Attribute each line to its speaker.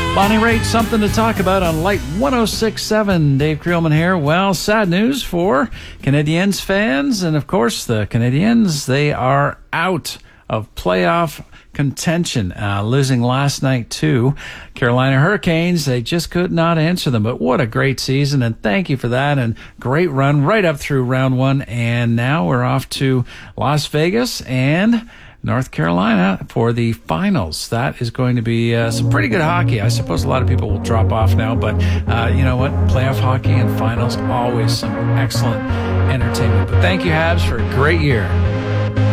Speaker 1: Bonnie Raitt, something to talk about on Light 106.7. Dave Creelman here. Well, sad news for Canadiens fans. And, of course, the Canadiens, they are out of playoff contention, losing last night to Carolina Hurricanes. They just could not answer them. But what a great season, and thank you for that. And great run right up through round one. And now we're off to Las Vegas and North Carolina for the finals. That is going to be some pretty good hockey. I suppose a lot of people will drop off now, but you know what? Playoff hockey and finals, always some excellent entertainment. But thank you, Habs, for a great year.